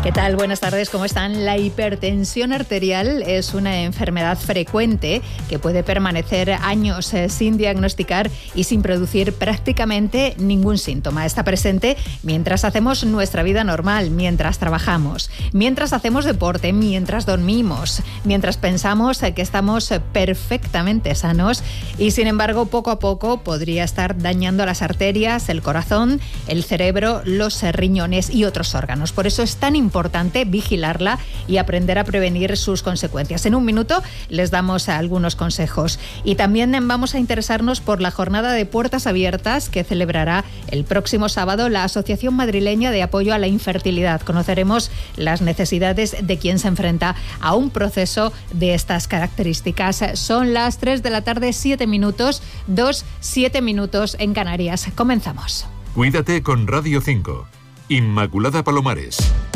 ¿Qué tal? Buenas tardes, ¿cómo están? La hipertensión arterial es una enfermedad frecuente que puede permanecer años sin diagnosticar y sin producir prácticamente ningún síntoma. Está presente mientras hacemos nuestra vida normal, mientras trabajamos, mientras hacemos deporte, mientras dormimos, mientras pensamos que estamos perfectamente sanos y, sin embargo, poco a poco podría estar dañando las arterias, el corazón, el cerebro, los riñones y otros órganos. Por eso es tan importante vigilarla y aprender a prevenir sus consecuencias. En un minuto les damos algunos consejos. Y también vamos a interesarnos por la jornada de puertas abiertas que celebrará el próximo sábado la Asociación Madrileña de Apoyo a la Infertilidad. Conoceremos las necesidades de quien se enfrenta a un proceso de estas características. Son las 3 de la tarde, 7 minutos, 7 minutos en Canarias. Comenzamos. Cuídate con Radio 5. Inmaculada Palomares.